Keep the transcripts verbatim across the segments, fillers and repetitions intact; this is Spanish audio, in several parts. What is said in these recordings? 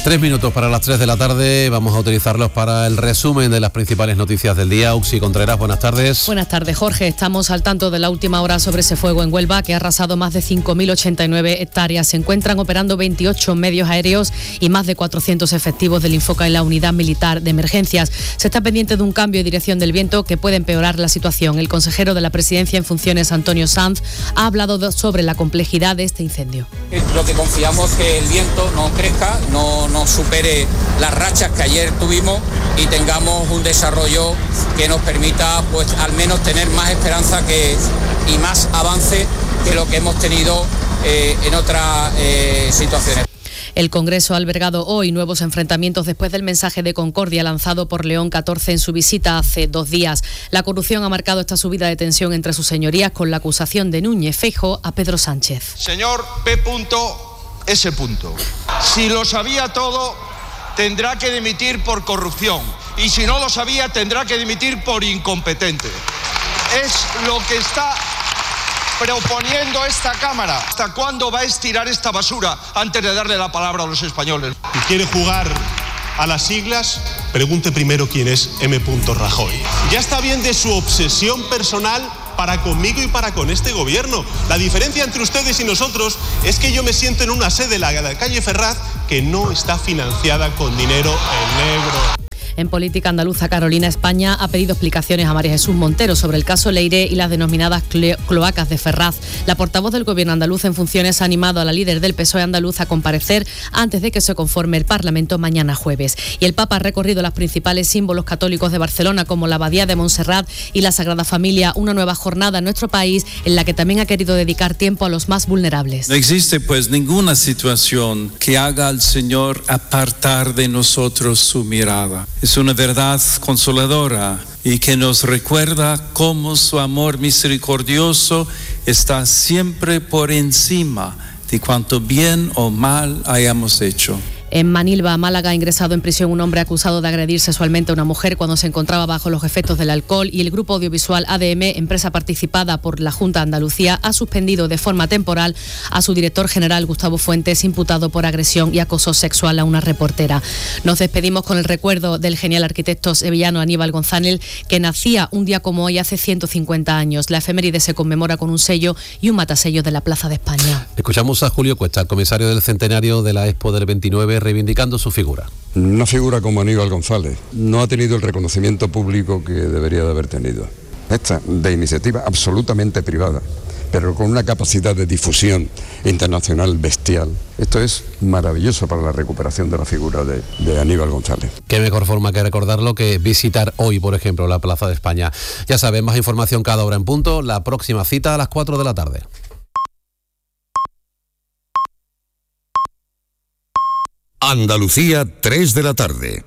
Tres minutos para las tres de la tarde, vamos a utilizarlos para el resumen de las principales noticias del día. Uxi Contreras, buenas tardes. Buenas tardes, Jorge. Estamos al tanto de la última hora sobre ese fuego en Huelva que ha arrasado más de cinco mil ochenta y nueve hectáreas. Se encuentran operando veintiocho medios aéreos y más de cuatrocientos efectivos del Infoca en la unidad militar de emergencias. Se está pendiente de un cambio de dirección del viento que puede empeorar la situación. El consejero de la Presidencia en funciones, Antonio Sanz, ha hablado sobre la complejidad de este incendio. Lo que confiamos es que el viento no crezca, no, no supere las rachas que ayer tuvimos y tengamos un desarrollo que nos permita, pues, al menos tener más esperanza que, y más avance que lo que hemos tenido eh, en otras eh, situaciones. El Congreso ha albergado hoy nuevos enfrentamientos después del mensaje de concordia lanzado por León catorce en su visita hace dos días. La corrupción ha marcado esta subida de tensión entre sus señorías con la acusación de Núñez Feijóo a Pedro Sánchez. Señor P. S. Si lo sabía todo, tendrá que dimitir por corrupción. Y si no lo sabía, tendrá que dimitir por incompetente. Es lo que está proponiendo esta Cámara. ¿Hasta cuándo va a estirar esta basura antes de darle la palabra a los españoles? Si quiere jugar a las siglas, pregunte primero quién es M. Rajoy. Ya está bien de su obsesión personal para conmigo y para con este gobierno. La diferencia entre ustedes y nosotros es que yo me siento en una sede, la de la calle Ferraz, que no está financiada con dinero en negro. En política andaluza, Carolina España ha pedido explicaciones a María Jesús Montero sobre el caso Leiré y las denominadas cloacas de Ferraz. La portavoz del gobierno andaluz en funciones ha animado a la líder del P S O E andaluz a comparecer antes de que se conforme el Parlamento mañana jueves. Y el Papa ha recorrido los principales símbolos católicos de Barcelona, como la Abadía de Montserrat y la Sagrada Familia, una nueva jornada en nuestro país en la que también ha querido dedicar tiempo a los más vulnerables. No existe pues ninguna situación que haga al Señor apartar de nosotros su mirada. Es una verdad consoladora y que nos recuerda cómo su amor misericordioso está siempre por encima de cuanto bien o mal hayamos hecho. En Manilva, Málaga, ha ingresado en prisión un hombre acusado de agredir sexualmente a una mujer cuando se encontraba bajo los efectos del alcohol, y el grupo audiovisual A D M, empresa participada por la Junta de Andalucía, ha suspendido de forma temporal a su director general, Gustavo Fuentes, imputado por agresión y acoso sexual a una reportera. Nos despedimos con el recuerdo del genial arquitecto sevillano Aníbal González, que nacía un día como hoy hace ciento cincuenta años. La efeméride se conmemora con un sello y un matasellos de la Plaza de España. Escuchamos a Julio Cuesta, el comisario del centenario de la Expo del veintinueve, reivindicando su figura. Una figura como Aníbal González no ha tenido el reconocimiento público que debería de haber tenido. Esta de iniciativa absolutamente privada, pero con una capacidad de difusión internacional bestial. Esto es maravilloso para la recuperación de la figura de, de Aníbal González. Qué mejor forma que recordarlo que visitar hoy, por ejemplo, la Plaza de España. Ya saben, más información cada hora en punto. La próxima cita a las cuatro de la tarde. Andalucía, tres de la tarde.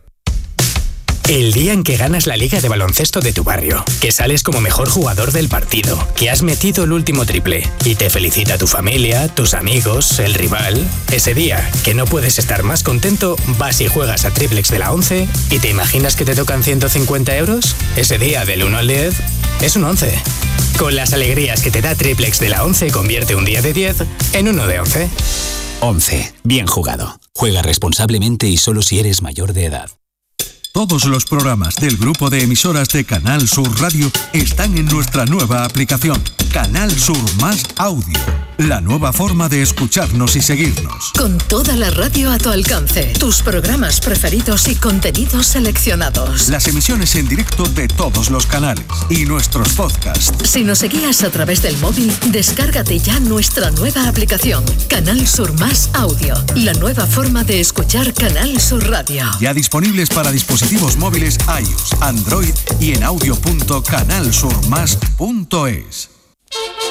El día en que ganas la liga de baloncesto de tu barrio, que sales como mejor jugador del partido, que has metido el último triple y te felicita tu familia, tus amigos, el rival. Ese día que no puedes estar más contento, vas y juegas a Triplex de la once y te imaginas que te tocan ciento cincuenta euros. Ese día del uno al diez es un once. Con las alegrías que te da Triplex de la once, convierte un día de diez en uno de once. once. Bien jugado. Juega responsablemente y solo si eres mayor de edad. Todos los programas del grupo de emisoras de Canal Sur Radio están en nuestra nueva aplicación, Canal Sur Más Audio. La nueva forma de escucharnos y seguirnos. Con toda la radio a tu alcance, tus programas preferidos y contenidos seleccionados. Las emisiones en directo de todos los canales y nuestros podcasts. Si nos seguías a través del móvil, descárgate ya nuestra nueva aplicación, Canal Sur Más Audio. La nueva forma de escuchar Canal Sur Radio. Ya disponibles para dispositivos móviles iOS, Android y en audio punto canal sur más punto es.